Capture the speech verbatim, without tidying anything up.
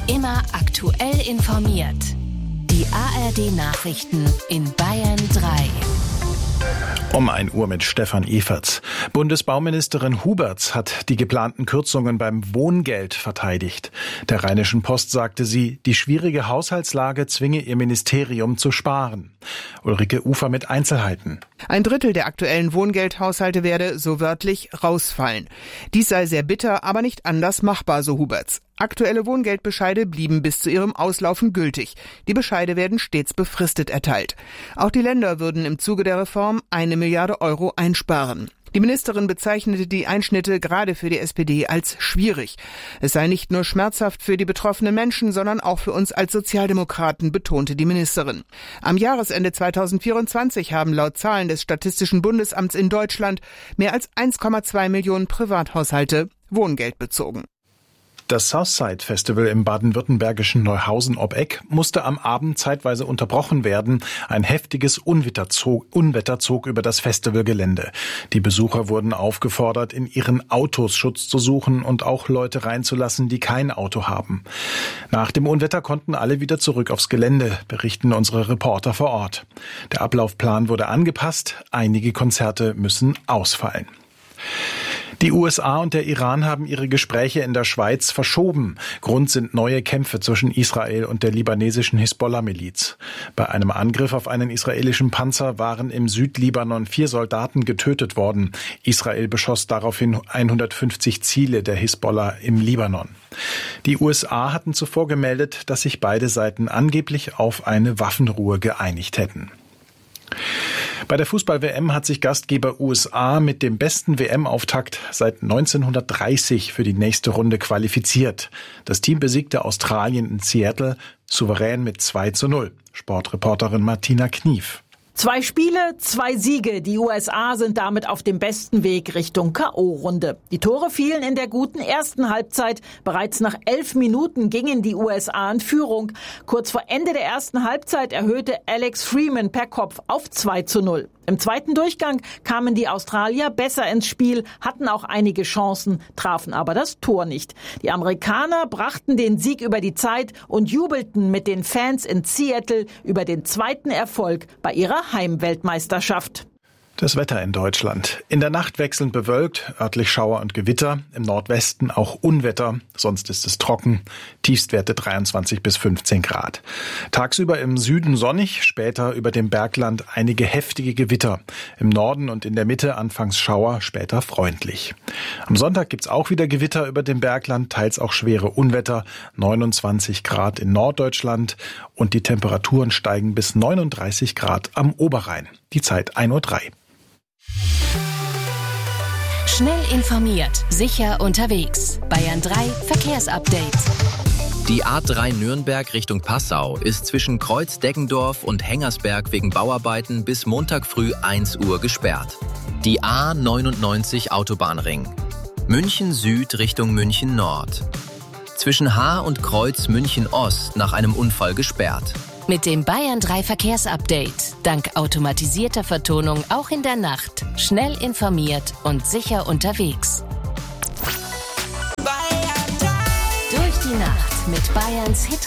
Immer aktuell informiert. Die A R D-Nachrichten in Bayern drei. Um ein Uhr mit Stefan Everts. Bundesbauministerin Huberts hat die geplanten Kürzungen beim Wohngeld verteidigt. Der Rheinischen Post sagte sie, die schwierige Haushaltslage zwinge ihr Ministerium zu sparen. Ulrike Ufer mit Einzelheiten. Ein Drittel der aktuellen Wohngeldhaushalte werde, so wörtlich, rausfallen. Dies sei sehr bitter, aber nicht anders machbar, so Huberts. Aktuelle Wohngeldbescheide blieben bis zu ihrem Auslaufen gültig. Die Bescheide werden stets befristet erteilt. Auch die Länder würden im Zuge der Reform eine Milliarde Euro einsparen. Die Ministerin bezeichnete die Einschnitte gerade für die S P D als schwierig. Es sei nicht nur schmerzhaft für die betroffenen Menschen, sondern auch für uns als Sozialdemokraten, betonte die Ministerin. Am Jahresende zweitausendvierundzwanzig haben laut Zahlen des Statistischen Bundesamts in Deutschland mehr als eins Komma zwei Millionen Privathaushalte Wohngeld bezogen. Das Southside Festival im baden-württembergischen Neuhausen ob Eck musste am Abend zeitweise unterbrochen werden. Ein heftiges Unwetter zog, Unwetter zog über das Festivalgelände. Die Besucher wurden aufgefordert, in ihren Autos Schutz zu suchen und auch Leute reinzulassen, die kein Auto haben. Nach dem Unwetter konnten alle wieder zurück aufs Gelände, berichten unsere Reporter vor Ort. Der Ablaufplan wurde angepasst. Einige Konzerte müssen ausfallen. Die U S A und der Iran haben ihre Gespräche in der Schweiz verschoben. Grund sind neue Kämpfe zwischen Israel und der libanesischen Hisbollah-Miliz. Bei einem Angriff auf einen israelischen Panzer waren im Südlibanon vier Soldaten getötet worden. Israel beschoss daraufhin hundertfünfzig Ziele der Hisbollah im Libanon. Die U S A hatten zuvor gemeldet, dass sich beide Seiten angeblich auf eine Waffenruhe geeinigt hätten. Bei der Fußball-W M hat sich Gastgeber U S A mit dem besten W M-Auftakt seit neunzehnhundertdreißig für die nächste Runde qualifiziert. Das Team besiegte Australien in Seattle souverän mit zwei zu null. Sportreporterin Martina Knief. Zwei Spiele, zwei Siege. Die U S A sind damit auf dem besten Weg Richtung K O-Runde. Die Tore fielen in der guten ersten Halbzeit. Bereits nach elf Minuten gingen die U S A in Führung. Kurz vor Ende der ersten Halbzeit erhöhte Alex Freeman per Kopf auf zwei zu null. Im zweiten Durchgang kamen die Australier besser ins Spiel, hatten auch einige Chancen, trafen aber das Tor nicht. Die Amerikaner brachten den Sieg über die Zeit und jubelten mit den Fans in Seattle über den zweiten Erfolg bei ihrer Heimweltmeisterschaft. Das Wetter in Deutschland. In der Nacht wechselnd bewölkt, örtlich Schauer und Gewitter, im Nordwesten auch Unwetter, sonst ist es trocken, Tiefstwerte dreiundzwanzig bis fünfzehn Grad. Tagsüber im Süden sonnig, später über dem Bergland einige heftige Gewitter. Im Norden und in der Mitte anfangs Schauer, später freundlich. Am Sonntag gibt's auch wieder Gewitter über dem Bergland, teils auch schwere Unwetter, neunundzwanzig Grad in Norddeutschland und die Temperaturen steigen bis neununddreißig Grad am Oberrhein. Die Zeit ein Uhr drei. Schnell informiert, sicher unterwegs. Bayern drei Verkehrsupdate. Die A drei Nürnberg Richtung Passau ist zwischen Kreuz-Deggendorf und Hengersberg wegen Bauarbeiten bis Montag früh eins Uhr gesperrt. Die A neunundneunzig Autobahnring. München Süd Richtung München Nord. Zwischen Haar und Kreuz München Ost nach einem Unfall gesperrt. Mit dem Bayern drei Verkehrsupdate. Dank automatisierter Vertonung auch in der Nacht. Schnell informiert und sicher unterwegs. Durch die Nacht mit Bayerns Hit